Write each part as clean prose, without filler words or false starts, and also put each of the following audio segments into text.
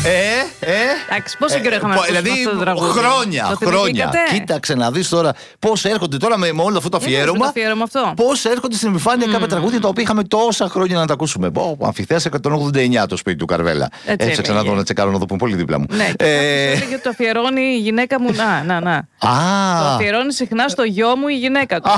Εντάξει, πόσο καιρό είχαμε ακούσει Δηλαδή, αυτό το τραγούδι. χρόνια. Κοίταξε να δεις τώρα πώς έρχονται τώρα με όλο αυτό το αφιέρωμα. Πώς έρχονται στην επιφάνεια κάποια τραγούδια τα οποία είχαμε τόσα χρόνια να τα ακούσουμε. Αμφιθέας 189 το σπίτι του Καρβέλα. Έψαξα να δω να τσεκάρω να δω που είναι πολύ δίπλα μου. Ναι, έλεγε το αφιερώνει η γυναίκα μου. Να. Το αφιερώνει συχνά στο γιο μου η γυναίκα του.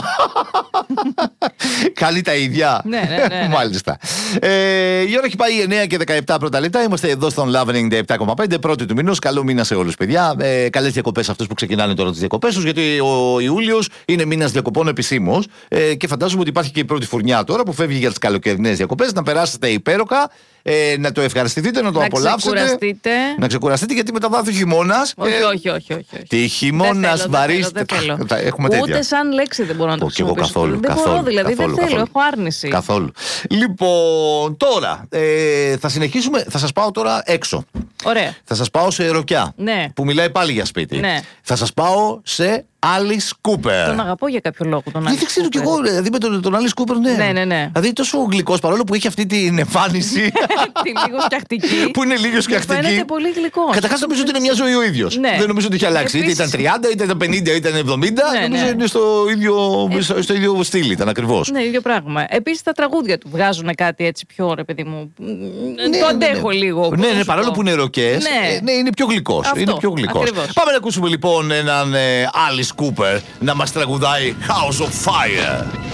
Καλή τα ίδια. Ναι. Μάλιστα. Η ώρα έχει πάει 9 και 17 πρώτα λεπτά. Είμαστε εδώ στον Love 97,5. Πρώτη του μηνός. Καλό μήνα σε όλους, παιδιά. Καλές διακοπές αυτούς που ξεκινάνε τώρα τις διακοπές τους. Γιατί ο Ιούλιος είναι μήνας διακοπών επισήμως. Και φαντάζομαι ότι υπάρχει και η πρώτη φουρνιά τώρα που φεύγει για τις καλοκαιρινές διακοπές. Να περάσετε υπέροχα. Να το ευχαριστηθείτε, να το απολαύσετε. Να ξεκουραστείτε γιατί μετά θα έρθει ο χειμώνας. Όχι. Τι χειμώνας βαρίστε. Ούτε σαν λέξη δεν μπορώ να το χρησιμοποιήσω. Δεν μπορώ, δηλαδή δεν θέλω, έχω άρνηση. Καθόλου. Λοιπόν, τώρα θα συνεχίσουμε. Θα σας πάω τώρα έξω. Ωραία. Θα σας πάω σε Ροκιά. Ναι. Που μιλάει πάλι για σπίτι. Ναι. Θα σας πάω σε Alice Cooper. Τον αγαπώ για κάποιο λόγο τον Alice Cooper. Δεν ξέρω κι εγώ, δηλαδή με τον Alice Cooper, ναι. Ναι. Δηλαδή τόσο γλυκός, παρόλο που έχει αυτή την εμφάνιση. Τη λίγο σκιαχτική. Που είναι λίγο σκιαχτική. Φαίνεται πολύ γλυκός. Καταρχάς νομίζω ότι είναι μια ζωή ο ίδιος. Ναι. Δεν νομίζω ότι έχει αλλάξει. Είτε ήταν 30, είτε ήταν 50, είτε ήταν 70. Νομίζω είναι στο ίδιο στυλ, ήταν ακριβώς. Ναι, ίδιο πράγμα. Επίσης τα τραγούδια του βγάζουν κάτι έτσι πιο, ρε παιδί μου. Το αντέχω λίγο. Ναι, παρόλο που είναι ροκές, ναι, είναι πιο γλυκός. Πάμε να ακούσουμε λοιπόν έναν Alice Cooper να μας τραγουδάει House of Fire.